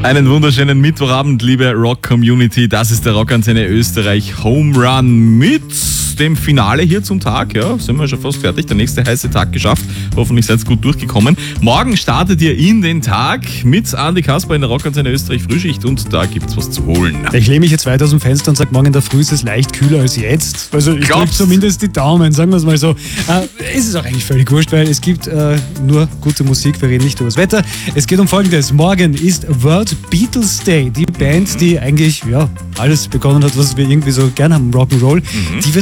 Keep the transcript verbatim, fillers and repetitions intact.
Einen wunderschönen Mittwochabend, liebe Rock-Community. Das ist der Rockantenne Österreich Home Run mit dem Finale hier zum Tag. Ja, sind wir schon fast fertig. Der nächste heiße Tag geschafft. Hoffentlich seid ihr gut durchgekommen. Morgen startet ihr in den Tag mit Andi Kasper in der Rockantenne Österreich Frühschicht und da gibt's was zu holen. Ich lehne mich jetzt weit aus dem Fenster und sage, morgen in der Früh ist es leicht kühler als jetzt. Also ich drücke zumindest die Daumen, sagen wir es mal so. Äh, es ist auch eigentlich völlig wurscht, weil es gibt äh, nur gute Musik, wir reden nicht über das Wetter. Es geht um Folgendes. Morgen ist World Beatles Day. Die Band, die eigentlich ja alles begonnen hat, was wir irgendwie so gern haben, Rock'n'Roll, mhm. die